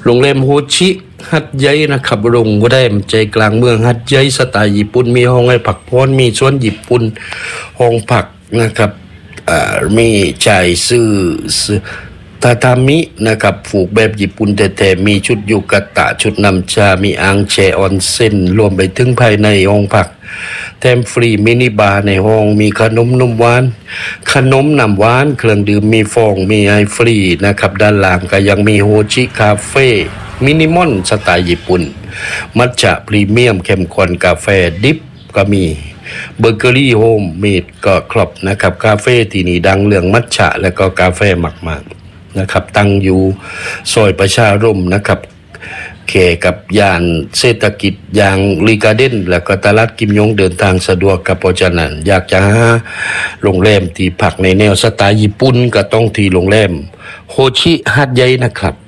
โรงแรมโฮชิหัดใหญ่นะครับโรงแรมใจกลางเมืองหัดใหญ่สไตล์ญี่ปุ่นมีห้องให้พักผ่อนมีสวนญี่ปุ่นห้องพักนะครับมีจ่ายซื้อทาทามินะครับผูกแบบญี่ปุ่นแต่มีชุดยูกะตะชุดนำชามีอ่างแช่ออนเซ็นรวมไปถึงภายในห้องพักแถมฟรีมินิบาร์ในห้องมีขนมนมหวานขนมน้ำหวานเครื่องดื่มมีฟองมีไอฟรีนะครับด้านล่างก็ยังมีโฮจิคาเฟ่มินิมอลสไตล์ญี่ปุ่นมัทฉะพรีเมียมเข้มข้นกาแฟดิบก็มีเบเกอรี่โฮมเมดก็ครบนะครับคาเฟ่ที่นี่ดังเรื่องมัทฉะและก็กาแฟมากๆนะครับตั้งอยู่ซอยประชาร่มนะครับเขกับย่านเศรษฐกิจอย่างลีการ์เด้นแล้วก็ตลาดกิมยงเดินทางสะดวกกับเพราะฉะนั้นอยากจะหาโรงแรมที่พักในแนวสไตล์ญี่ปุ่นก็ต้องที่โรงแรมโฮชิหาดใหญ่นะครับ